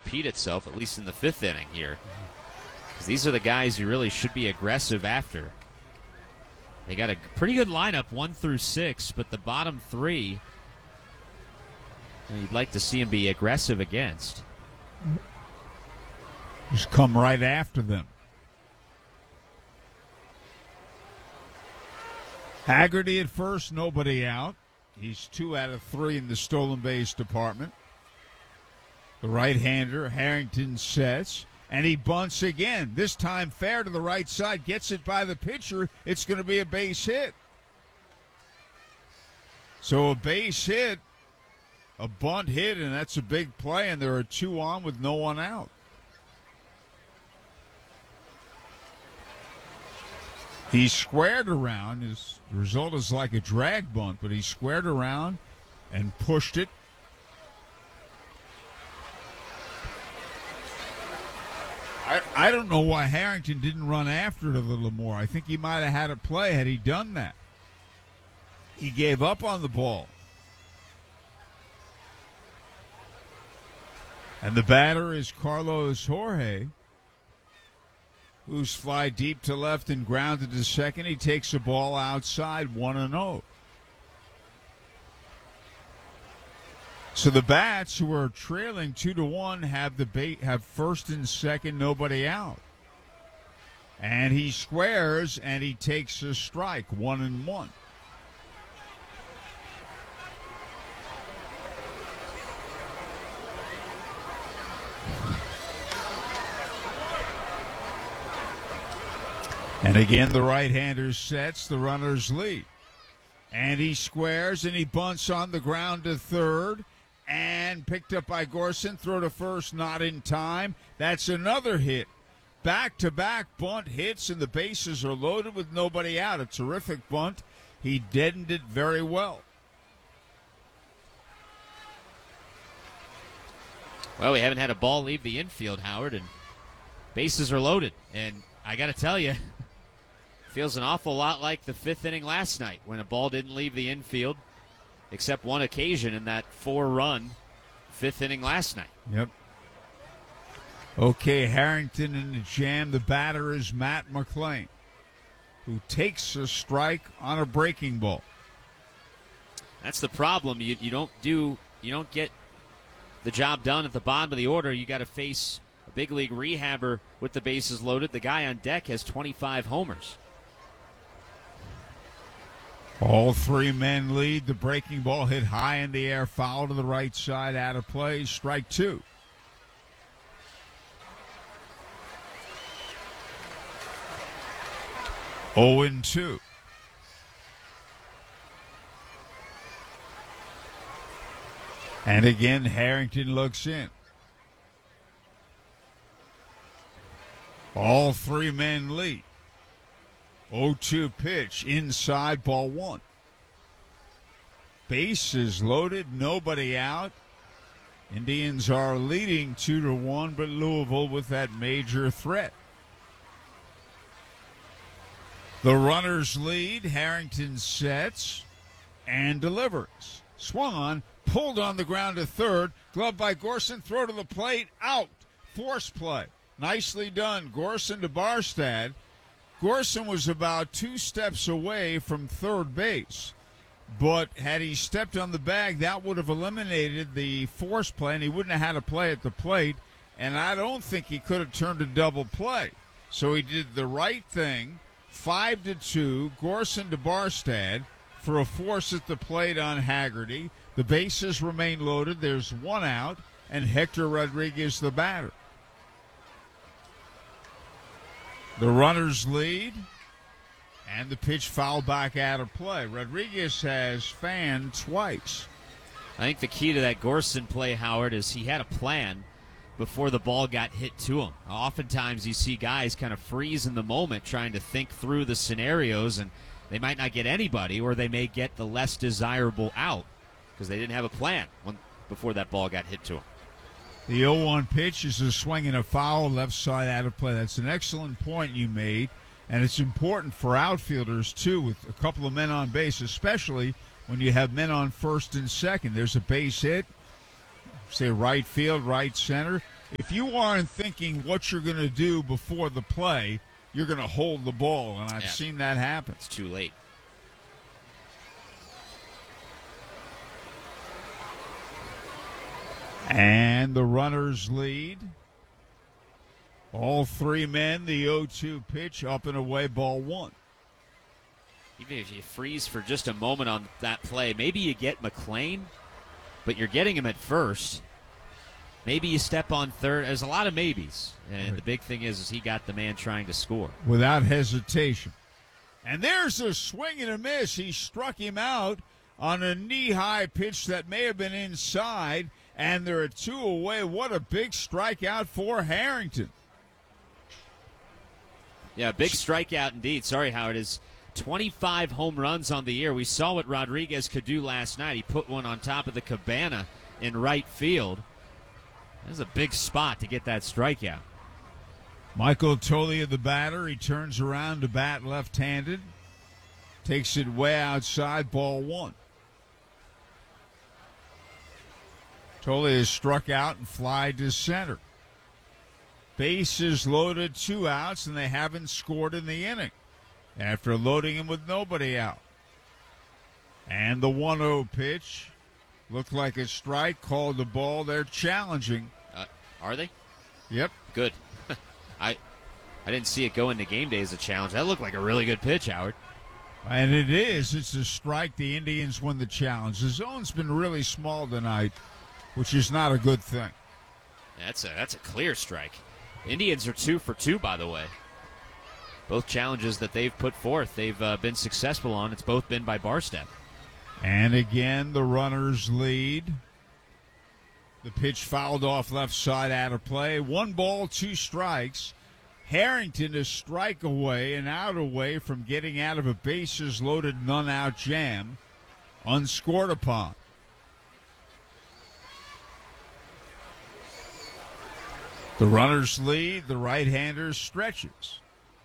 repeat itself, at least in the fifth inning here. Because these are the guys you really should be aggressive after. They got a pretty good lineup, 1 through 6, but the bottom three, you'd like to see them be aggressive against. Just come right after them. Haggerty at first, nobody out. He's 2 out of 3 in the stolen base department. The right-hander, Harrington, sets, and he bunts again. This time fair to the right side, gets it by the pitcher. It's going to be a base hit. So a base hit, a bunt hit, and that's a big play, and there are 2 on with no one out. He squared around. His result is like a drag bunt, but he squared around and pushed it. I don't know why Harrington didn't run after it a little more. I think he might have had a play had he done that. He gave up on the ball. And the batter is Carlos Jorge, who's fly deep to left and grounded to second. He takes the ball outside, 1-0. So the Bats, who are trailing 2-1, have first and second, nobody out. And he squares and he takes a strike, 1-1. And again, the right-hander sets, the runners lead. And he squares and he bunts on the ground to third. And picked up by Gorson, throw to first, not in time. That's another hit. Back-to-back bunt hits, and the bases are loaded with nobody out. A terrific bunt. He deadened it very well. Well, we haven't had a ball leave the infield, Howard, and bases are loaded. And I got to tell you, feels an awful lot like the fifth inning last night when a ball didn't leave the infield, except one occasion in that 4-run fifth inning last night. Yep. Okay, Harrington in the jam. The batter is Matt McLean, who takes a strike on a breaking ball. That's the problem. You don't get the job done at the bottom of the order. You got to face a big league rehabber with the bases loaded. The guy on deck has 25 homers. All 3 men lead. The breaking ball hit high in the air, foul to the right side, out of play, strike 2. Oh and 2. And again, Harrington looks in. All 3 men lead. 0-2 pitch, inside, ball 1. Bases loaded, nobody out. Indians are leading 2-1, but Louisville with that major threat. The runners lead. Harrington sets and delivers. Swung on, pulled on the ground to third. Glove by Gorson, throw to the plate, out. Force play. Nicely done. Gorson to Barstad. Gorson was about 2 steps away from third base, but had he stepped on the bag, that would have eliminated the force play, and he wouldn't have had a play at the plate, and I don't think he could have turned a double play. So he did the right thing, 5-2, Gorson to Barstad for a force at the plate on Haggerty. The bases remain loaded. There's 1 out, and Hector Rodriguez the batter. The runners lead, and the pitch fouled back out of play. Rodriguez has fanned twice. I think the key to that Gorson play, Howard, is he had a plan before the ball got hit to him. Oftentimes you see guys kind of freeze in the moment trying to think through the scenarios, and they might not get anybody, or they may get the less desirable out because they didn't have a plan before that ball got hit to them. The 0-1 pitch is a swing and a foul, left side out of play. That's an excellent point you made, and it's important for outfielders, too, with a couple of men on base, especially when you have men on first and second. There's a base hit, say right field, right center. If you aren't thinking what you're going to do before the play, you're going to hold the ball, and I've seen that happen. It's too late. And the runners lead. All three men, the 0-2 pitch, up and away, ball one. Even if you freeze for just a moment on that play, maybe you get McLean, but you're getting him at first. Maybe you step on third. There's a lot of maybes. And the big thing is he got the man trying to score. Without hesitation. And there's a swing and a miss. He struck him out on a knee-high pitch that may have been inside, and there are two away. What a big strikeout for Harrington. Yeah, big strikeout indeed. Sorry, Howard. Is 25 home runs on the year. We saw what Rodriguez could do last night. He put one on top of the cabana in right field. That was a big spot to get that strikeout. Michael Toglia, the batter, he turns around to bat left-handed. Takes it way outside, ball one. Toglia is struck out and fly to center. Bases loaded, 2 outs, and they haven't scored in the inning after loading him with nobody out. And the 1-0 pitch looked like a strike, called the ball. They're challenging. Are they? Yep. Good. I didn't see it go into game day as a challenge. That looked like a really good pitch, Howard. And it is. It's a strike. The Indians win the challenge. The zone's been really small tonight, which is not a good thing. That's a clear strike. Indians are 2 for 2, by the way. Both challenges that they've put forth, they've been successful on. It's both been by Barstep. And again, the runners lead. The pitch fouled off left side, out of play. 1 ball, 2 strikes. Harrington is strike away and out away from getting out of a bases loaded, none out jam, unscored upon. The runners lead. The right-hander stretches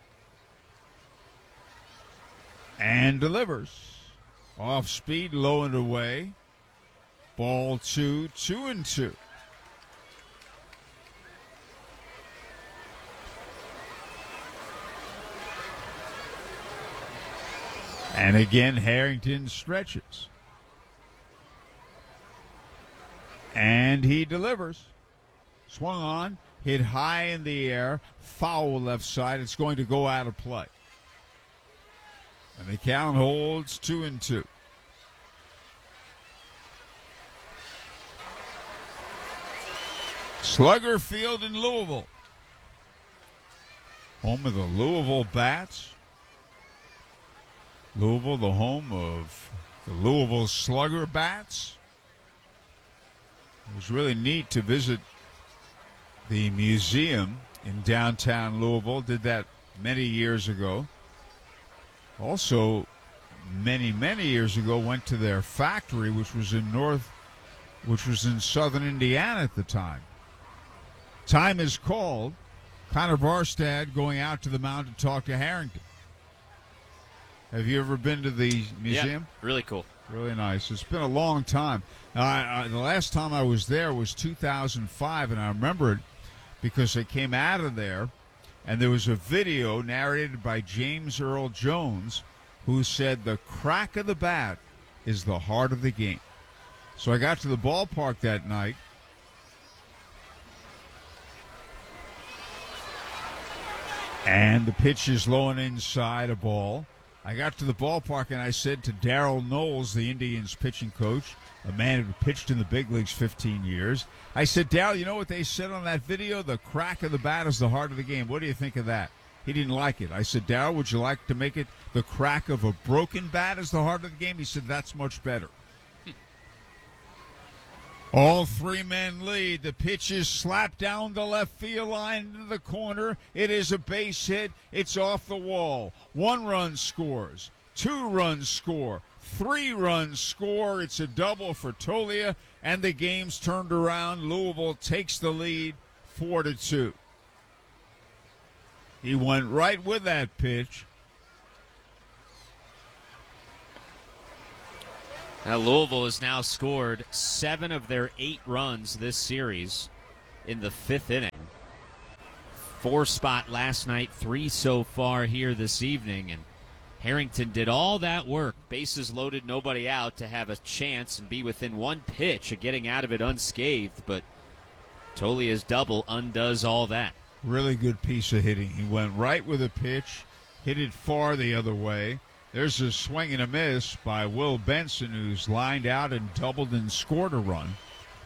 and delivers. Off speed, low and away. Ball 2, 2-2. And again, Harrington stretches. And he delivers. Swung on, hit high in the air, foul left side. It's going to go out of play. And the count holds 2-2. Slugger Field in Louisville. Home of the Louisville Bats. Louisville, the home of the Louisville Slugger Bats. It was really neat to visit the museum in downtown Louisville. Did that many years ago. Also, many years ago, went to their factory, which was in southern Indiana at the time. Time is called. Connor Barstad going out to the mound to talk to Harrington. Have you ever been to the museum? Yeah, really cool. Really nice. It's been a long time. The last time I was there was 2005, and I remember it because I came out of there, and there was a video narrated by James Earl Jones who said the crack of the bat is the heart of the game. So I got to the ballpark that night. And the pitch is low and inside, a ball. I got to the ballpark and I said to Darryl Knowles, the Indians pitching coach, a man who pitched in the big leagues 15 years, I said, Darryl, you know what they said on that video? The crack of the bat is the heart of the game. What do you think of that? He didn't like it. I said, Darryl, would you like to make it the crack of a broken bat is the heart of the game? He said, that's much better. All three men lead. The pitch is slapped down the left field line into the corner. It is a base hit. It's off the wall. 1 run scores. 2 runs score. 3 runs score. It's a double for Toglia, and the game's turned around. Louisville takes the lead 4-2. He went right with that pitch. Now Louisville has now scored 7 of their 8 runs this series. in the 5th inning. 4 spot last night, 3 so far here this evening, and Harrington did all that work, bases loaded, nobody out, to have a chance and be within 1 pitch of getting out of it unscathed, but Tolia's double undoes all that. Really good piece of hitting. He went right with a pitch, hit it far the other way. There's a swing and a miss by Will Benson, who's lined out and doubled and scored a run.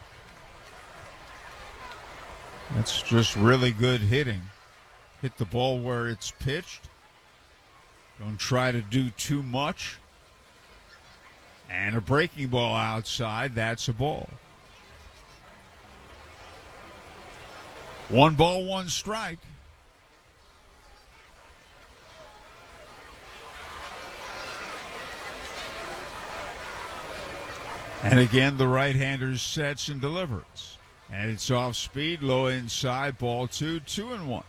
That's just really good hitting. Hit the ball where it's pitched. Don't try to do too much. And a breaking ball outside, that's a ball. 1 ball, 1 strike. And again, the right-hander sets and delivers. And it's off speed, low inside, ball 2, 2-1.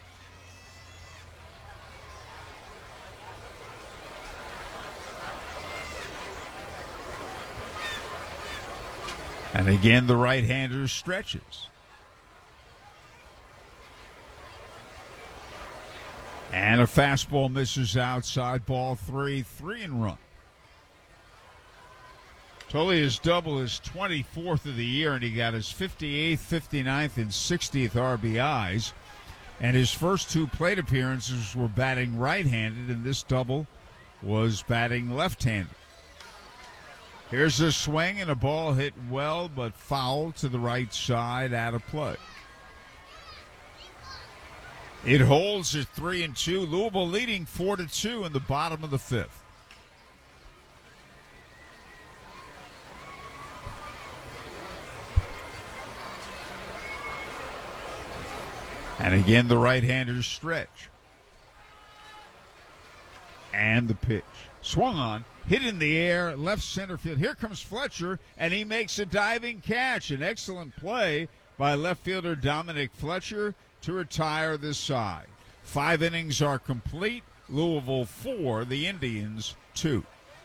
And again, the right-hander stretches. And a fastball misses outside, ball 3, 3-1. Tolia's double is 24th of the year, and he got his 58th, 59th, and 60th RBIs. And his first 2 plate appearances were batting right-handed, and this double was batting left-handed. Here's a swing and a ball hit well, but foul to the right side, out of play. It holds at 3-2. Louisville leading 4-2 in the bottom of the 5th. And again, the right-handers stretch. And the pitch. Swung on, hit in the air, left center field. Here comes Fletcher, and he makes a diving catch. An excellent play by left fielder Dominic Fletcher to retire this side. 5 innings are complete. Louisville 4, the Indians 2.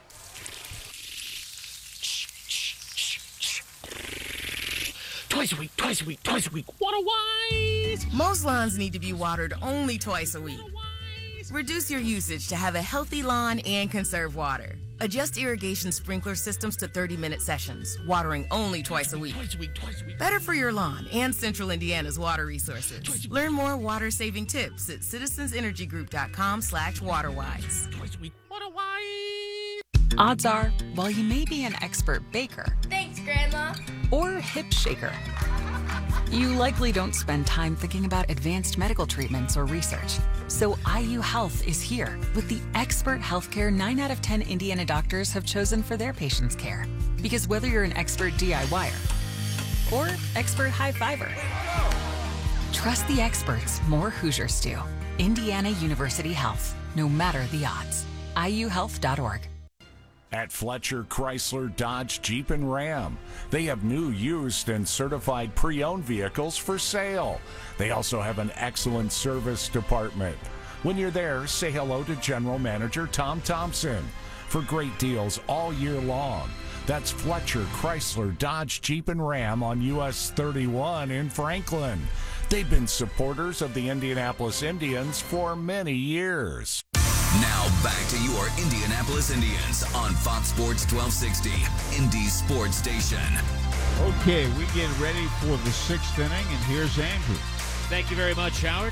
Twice a week, twice a week, twice a week. Water wise! Most lawns need to be watered only twice a week. Reduce your usage to have a healthy lawn and conserve water. Adjust irrigation sprinkler systems to 30-minute sessions, watering only twice a week. Twice a week, twice a week. Better for your lawn and Central Indiana's water resources. Learn more water-saving tips at citizensenergygroup.com/waterwise. Twice a week. Water wise! Odds are, while you may be an expert baker, Thanks, Grandma. or hip shaker, you likely don't spend time thinking about advanced medical treatments or research. So IU Health is here with the expert healthcare 9 out of 10 Indiana doctors have chosen for their patients' care. Because whether you're an expert DIYer or expert high fiver, trust the experts more Hoosiers do. Indiana University Health, no matter the odds. IUhealth.org. At Fletcher Chrysler Dodge Jeep and Ram, they have new, used, and certified pre-owned vehicles for sale. They also have an excellent service department. When you're there, say hello to General Manager Tom Thompson for great deals all year long. That's Fletcher Chrysler Dodge Jeep and Ram on US 31 in Franklin. They've been supporters of the Indianapolis Indians for many years. Now back to your Indianapolis Indians on Fox Sports 1260, Indy Sports Station. Okay, we get ready for the 6th inning, and here's Andrew. Thank you very much, Howard.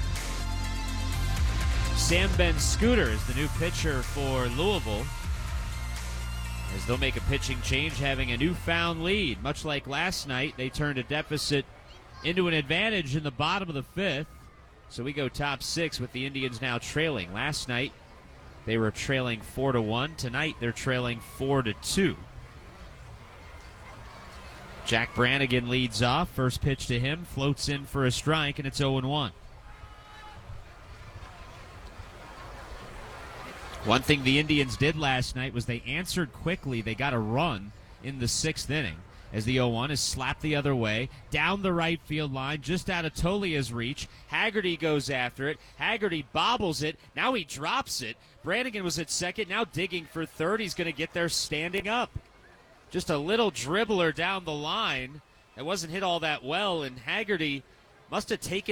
Sam Ben-Scooter is the new pitcher for Louisville, as they'll make a pitching change, having a newfound lead. Much like last night, they turned a deficit into an advantage in the bottom of the 5th. So we go top 6 with the Indians now trailing. Last night, they were trailing 4-1. Tonight, they're trailing 4-2. Jack Brannigan leads off. First pitch to him, floats in for a strike, and it's 0-1. One thing the Indians did last night was they answered quickly. They got a run in the 6th inning, as the 0-1 is slapped the other way, down the right field line, just out of Tolia's reach. Haggerty goes after it. Haggerty bobbles it. Now he drops it. Brannigan was at second, now digging for third. He's going to get there standing up. Just a little dribbler down the line that wasn't hit all that well, and Haggerty must have taken